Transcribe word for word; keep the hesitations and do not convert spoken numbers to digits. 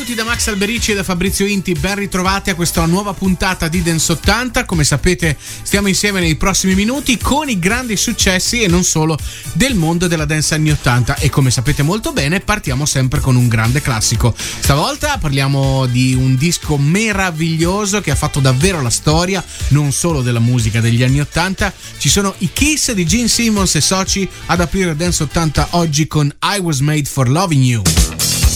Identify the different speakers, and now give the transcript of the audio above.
Speaker 1: tutti da Max Alberici e da Fabrizio Inti, ben ritrovati a questa nuova puntata di Dance ottanta. Come sapete stiamo insieme nei prossimi minuti con i grandi successi e non solo del mondo della dance anni ottanta, e come sapete molto bene partiamo sempre con un grande classico. Stavolta parliamo di un disco meraviglioso che ha fatto davvero la storia non solo della musica degli anni ottanta. Ci sono i Kiss di Gene Simmons e soci ad aprire Dance ottanta oggi con I Was Made for Loving You.